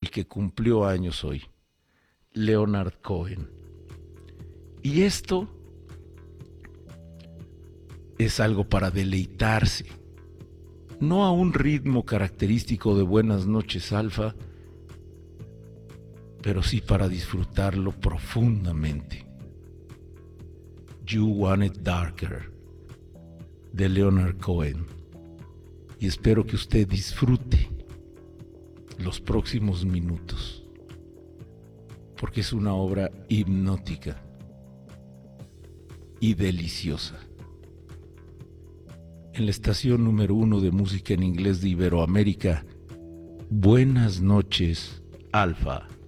el que cumplió años hoy, Leonard Cohen. Y esto es algo para deleitarse, no a un ritmo característico de Buenas noches, Alfa, pero sí para disfrutarlo profundamente. You Want It Darker, de Leonard Cohen. Y espero que usted disfrute los próximos minutos, porque es una obra hipnótica y deliciosa. En la estación número 1 de música en inglés de Iberoamérica, Buenas noches, Alfa.